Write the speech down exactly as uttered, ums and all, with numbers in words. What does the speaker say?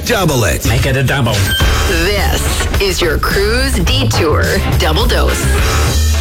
double it. Make it a double. This is your Cruise Detour Double Dose.